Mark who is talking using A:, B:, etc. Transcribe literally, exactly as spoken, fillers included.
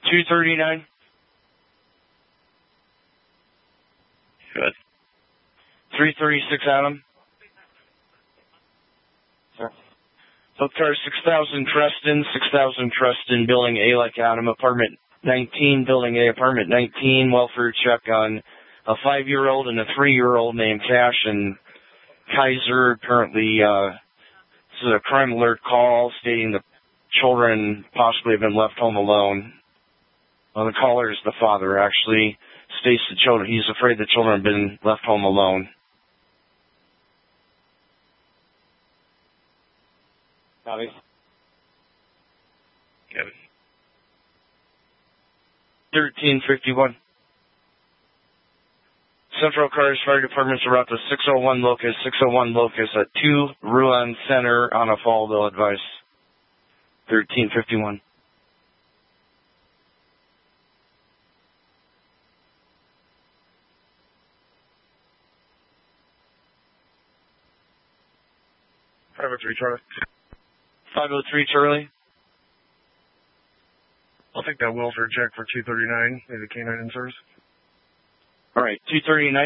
A: two thirty-nine. Good. three thirty-six Adam. Sir. Both cars six thousand Treston, six thousand Treston, building A like Adam, apartment nineteen, building A, apartment nineteen, welfare check on a five-year-old and a three-year-old named Cash and Kaiser. Apparently, uh, this is a crime alert call stating the children possibly have been left home alone. Well, the caller is the father, actually. States the children, he's afraid the children have been left home alone. Copy. Good. thirteen fifty-one. Central Cars Fire Department's route to six oh one Locust, six oh one Locust at two Ruan Center on a Fallville advice. thirteen fifty-one.
B: five oh three Charlie.
A: five oh three Charlie.
B: I'll take that welfare check for two thirty-nine, maybe canine in service.
A: All right, two thirty-nine.